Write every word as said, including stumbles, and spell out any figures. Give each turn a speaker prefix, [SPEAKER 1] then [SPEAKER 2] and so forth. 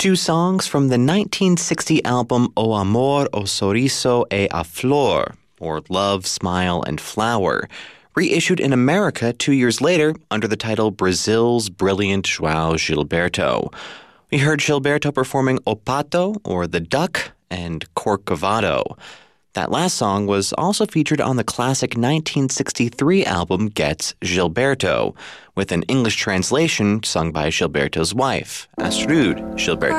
[SPEAKER 1] Two songs from the nineteen sixty album O Amor, O Sorriso e a Flor, or Love, Smile, and Flower, reissued in America two years later under the title Brazil's Brilliant João Gilberto. We heard Gilberto performing O Pato, or The Duck, and Corcovado. That last song was also featured on the classic nineteen sixty-three album Gets Gilberto, with an English translation sung by Gilberto's wife, Astrud Gilberto.